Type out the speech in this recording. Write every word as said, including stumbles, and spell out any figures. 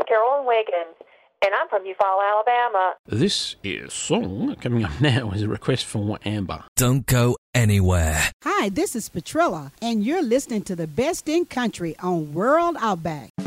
Carolyn Wiggins, and I'm from Eufaula, Alabama. This is Song. Coming up now is a request from Amber. Don't go anywhere. Hi, this is Petrilla, and you're listening to the best in country on World Outback.